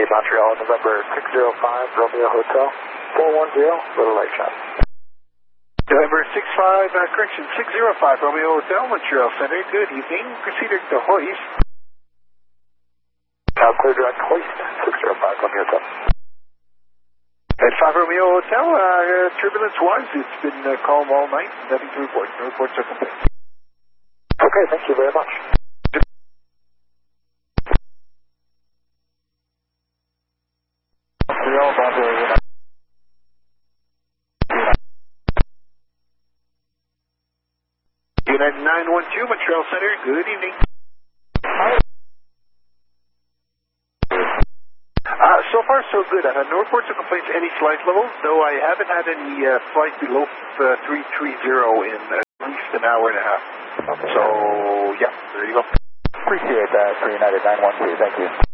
Montreal, November 605, Romeo Hotel, 410, Little Lake Shot. November 65, correction, 605, Romeo Hotel, Montreal Center. Good evening. Proceed to hoist. Now clear direct hoist, 605, Romeo Hotel. At 5 Romeo Hotel, turbulence-wise, it's been calm all night. Nothing to report. No reports or complaints. Okay, thank you very much. United 912, Montreal Center. Good evening. So far, so good. I have no reports or complaints, any flight levels, though I haven't had any flight below 330 in at least an hour and a half. So, yeah, there you go. Appreciate that for United 912. Thank you.